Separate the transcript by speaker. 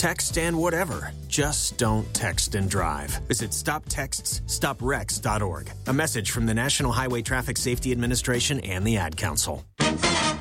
Speaker 1: Text and whatever. Just don't text and drive. Visit StopTextsStopWrecks.org. A message from the National Highway Traffic Safety Administration and the Ad Council.